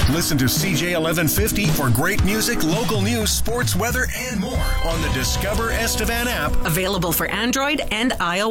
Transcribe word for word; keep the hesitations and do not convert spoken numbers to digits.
Listen to C J eleven fifty for great music, local news, sports, weather, and more on the Discover Estevan app. Available for Android and iOS.